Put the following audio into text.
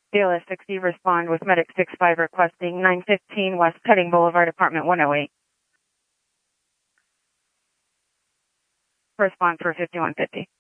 BLS 60, respond with Medic 65 requesting 915 West Cutting Boulevard, Apartment 108. Respond for 5150.